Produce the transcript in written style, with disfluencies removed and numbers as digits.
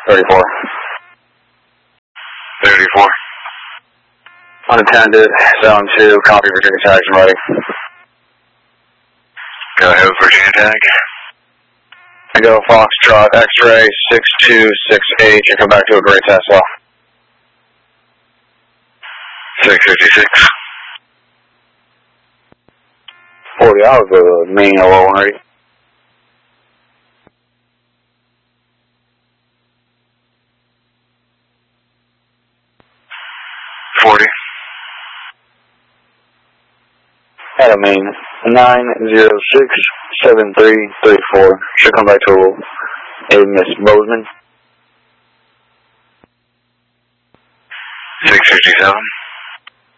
34. 34. Unattended, zone 2, copy Virginia tags and ready. Go ahead, Virginia tag. I go Foxtrot, X-ray 6268, you come back to a gray Tesla. 656. 40 hours of the main low one ready. At a main 9067334. Should come back to a Miss Bozeman. 657.